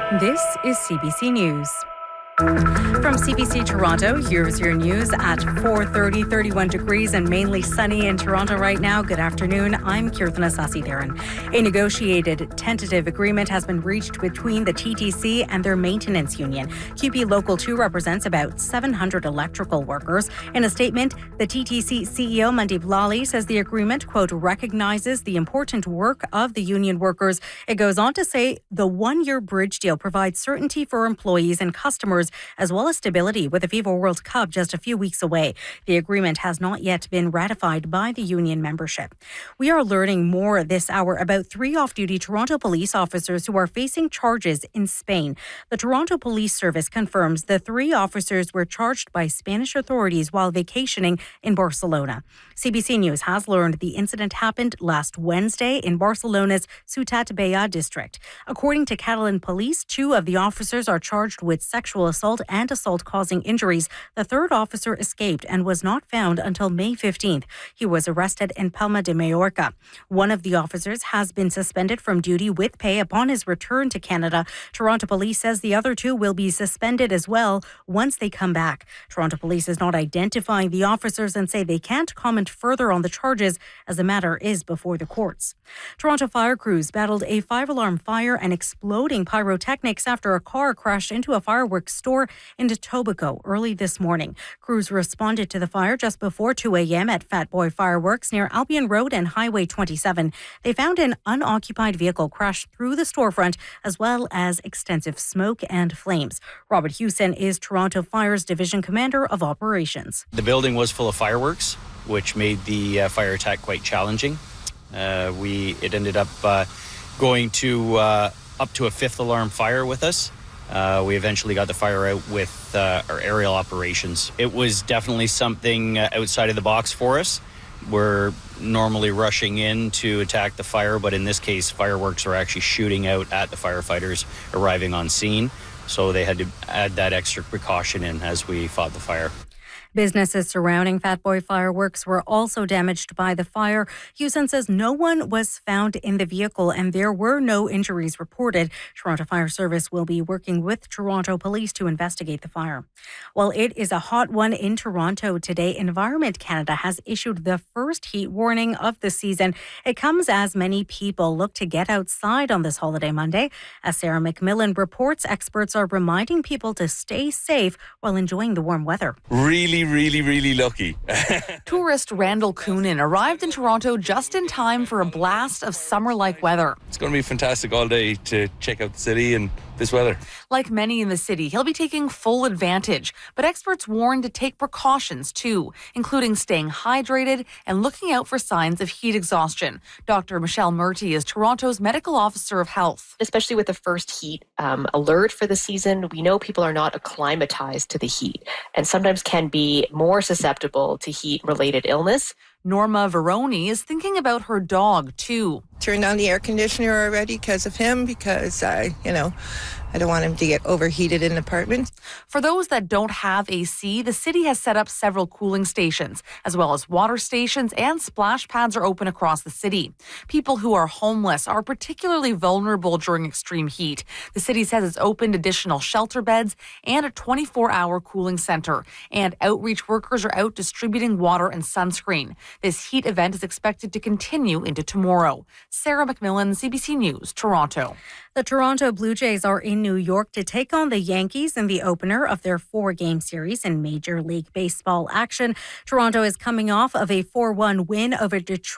This is CBC News. From CBC Toronto, here's your news at 4:30, 31 degrees and mainly sunny in Toronto right now. Good afternoon. I'm Kirthana Sasidaran. A negotiated tentative agreement has been reached between the TTC and their maintenance union. QP Local 2 represents about 700 electrical workers. In a statement, the TTC CEO Mandeep Lally says the agreement, quote, recognizes the important work of the union workers. It goes on to say the one-year bridge deal provides certainty for employees and customers, as well as stability with the FIFA World Cup just a few weeks away. The agreement has not yet been ratified by the union membership. We are learning more this hour about 3 off-duty Toronto police officers who are facing charges in Spain. The Toronto Police Service confirms the 3 officers were charged by Spanish authorities while vacationing in Barcelona. CBC News has learned the incident happened last Wednesday in Barcelona's Ciutat Bella district. According to Catalan police, 2 of the officers are charged with sexual assault and assault causing injuries. The 3rd officer escaped and was not found until May 15th. He was arrested in Palma de Mallorca. One of the officers has been suspended from duty with pay upon his return to Canada. Toronto Police says the other 2 will be suspended as well once they come back. Toronto Police is not identifying the officers and say they can't comment further on the charges as the matter is before the courts. Toronto fire crews battled a 5-alarm fire and exploding pyrotechnics after a car crashed into a fireworks store in Etobicoke early this morning. Crews responded to the fire just before 2 a.m. at Fat Boy Fireworks near Albion Road and Highway 27. They found an unoccupied vehicle crashed through the storefront, as well as extensive smoke and flames. Robert Hewson is Toronto Fire's Division Commander of Operations. The building was full of fireworks, which made the fire attack quite challenging. It ended up going to up to a 5th alarm fire with us. We eventually got the fire out with our aerial operations. It was definitely something outside of the box for us. We're normally rushing in to attack the fire, but in this case, fireworks are actually shooting out at the firefighters arriving on scene. So they had to add that extra precaution in as we fought the fire. Businesses surrounding Fat Boy Fireworks were also damaged by the fire. Hewson says no one was found in the vehicle and there were no injuries reported. Toronto Fire Service will be working with Toronto Police to investigate the fire. Well, it is a hot one in Toronto today. Environment Canada has issued the first heat warning of the season. It comes as many people look to get outside on this holiday Monday. As Sarah McMillan reports, experts are reminding people to stay safe while enjoying the warm weather. Really lucky. Tourist Randall Coonan arrived in Toronto just in time for a blast of summer-like weather. It's going to be fantastic all day to check out the city and this weather. Like many in the city, he'll be taking full advantage, but experts warn to take precautions too, including staying hydrated and looking out for signs of heat exhaustion. Dr. Michelle Murty is Toronto's Medical Officer of Health. Especially with the first heat alert for the season, we know people are not acclimatized to the heat and sometimes can be more susceptible to heat-related illness. Norma Veroni is thinking about her dog, too. Turned on the air conditioner already because of him, because I don't want him to get overheated in the apartment. For those that don't have AC, the city has set up several cooling stations, as well as water stations, and splash pads are open across the city. People who are homeless are particularly vulnerable during extreme heat. The city says it's opened additional shelter beds and a 24-hour cooling center, and outreach workers are out distributing water and sunscreen. This heat event is expected to continue into tomorrow. Sarah McMillan, CBC News, Toronto. The Toronto Blue Jays are in New York to take on the Yankees in the opener of their 4-game series in Major League Baseball action. Toronto is coming off of a 4-1 win over Detroit